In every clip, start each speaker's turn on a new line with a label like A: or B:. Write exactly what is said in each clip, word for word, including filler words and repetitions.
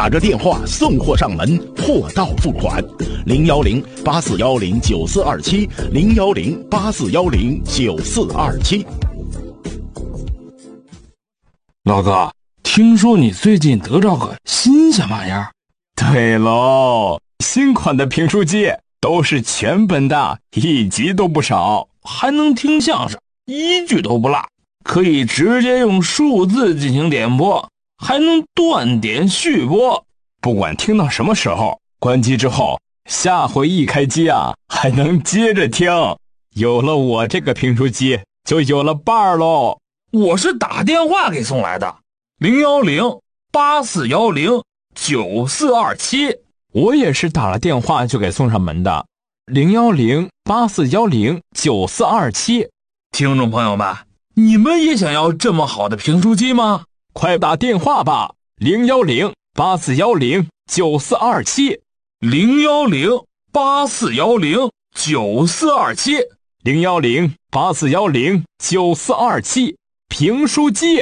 A: 打个电话送货上门，货到付款。零幺零八四幺零九四二七，零幺零八四幺零九四二七。
B: 老哥，听说你最近得着个新鲜玩意儿？
C: 对喽，新款的评书机都是全本的，一集都不少，
B: 还能听相声，一句都不落，可以直接用数字进行点播，还能断点续播，
C: 不管听到什么时候，关机之后下回一开机啊，还能接着听。有了我这个评书机，就有了伴儿喽。
B: 我是打电话给送来的，零幺零八四幺零九四二七。
C: 我也是打了电话就给送上门的，零幺零八四幺零九四二七。
B: 听众朋友们，你们也想要这么好的评书机吗？
C: 快打电话吧，零幺零八四幺零九四二七，
B: 零幺零八四幺零九四二七，
C: 零幺零八四幺零九四二七。评书机，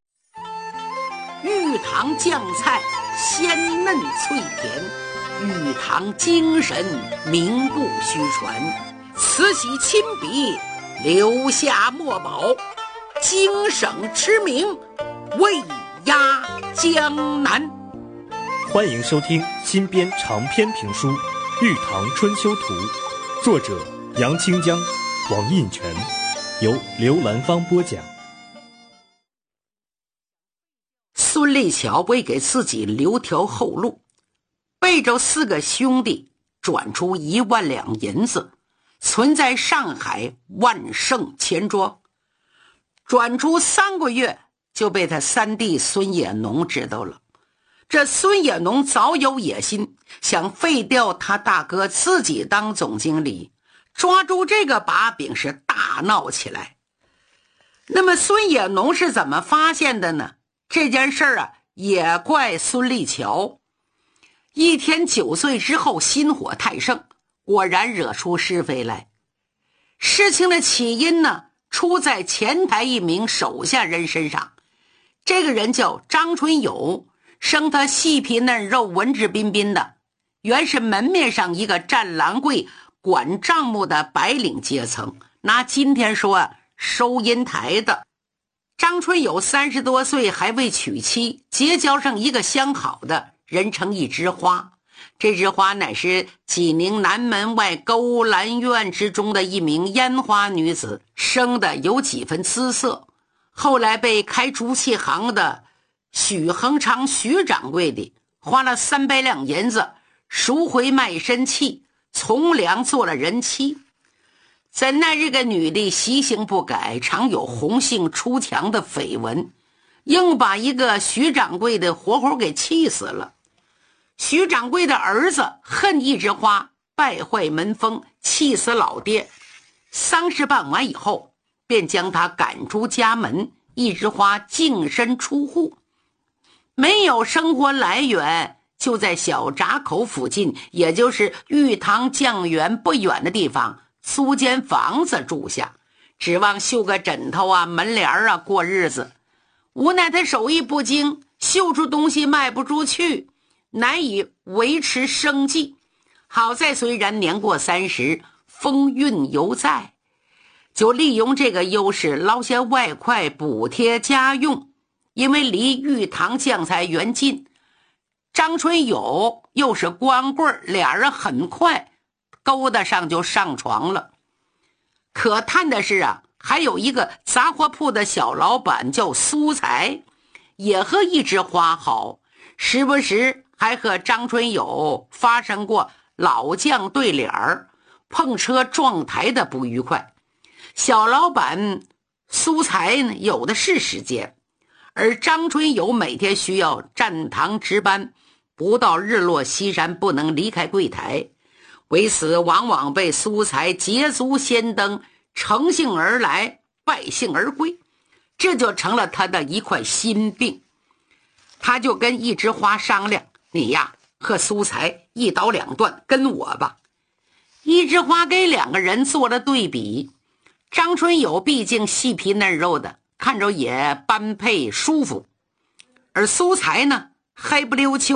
D: 玉堂酱菜鲜嫩脆甜，玉堂精神名不虚传，慈禧亲笔留下墨宝，京省驰名威压江南。
E: 欢迎收听新编长篇评书《玉堂春秋图》，作者杨清江、王印全，由刘兰芳播讲。
D: 孙立桥为给自己留条后路，背着四个兄弟转出一万两银子，存在上海万盛钱庄。转出三个月就被他三弟孙野农知道了。这孙野农早有野心，想废掉他大哥自己当总经理，抓住这个把柄是大闹起来。那么孙野农是怎么发现的呢？这件事儿啊，也怪孙立桥。一天九岁之后心火太盛，果然惹出是非来。事情的起因呢，出在前台一名手下人身上。这个人叫张春友，生他细皮嫩肉，文质彬彬的，原是门面上一个站栏柜管账目的白领阶层，拿今天说收银台的。张春友三十多岁，还未娶妻，结交上一个相好的，人称一枝花。这枝花乃是济宁南门外勾栏院之中的一名烟花女子，生的有几分姿色。后来被开竹器行的许恒昌许掌柜的花了三百两银子赎回卖身契，从良做了人妻。怎奈这个女的习性不改，常有红杏出墙的绯闻，硬把一个徐掌柜的活活给气死了。徐掌柜的儿子恨一枝花，败坏门风，气死老爹。丧事办完以后，便将他赶出家门，一枝花净身出户，没有生活来源，就在小闸口附近，也就是玉堂酱园不远的地方租间房子住下，指望绣个枕头啊门帘啊过日子。无奈他手艺不精，绣出东西卖不出去，难以维持生计。好在虽然年过三十，风韵犹在，就利用这个优势捞些外快补贴家用。因为离玉堂酱菜园近，张春友又是光棍，俩人很快勾搭上就上床了。可叹的是啊，还有一个杂货铺的小老板叫苏才，也和一枝花好，时不时还和张春友发生过老将对脸儿、碰车撞台的不愉快。小老板苏才呢，有的是时间，而张春友每天需要站堂值班，不到日落西山不能离开柜台，为此往往被苏才捷足先登，乘兴而来，败兴而归，这就成了他的一块心病。他就跟一枝花商量，你呀和苏才一刀两断，跟我吧。一枝花给两个人做了对比，张春友毕竟细皮嫩肉的，看着也般配舒服，而苏才呢黑不溜秋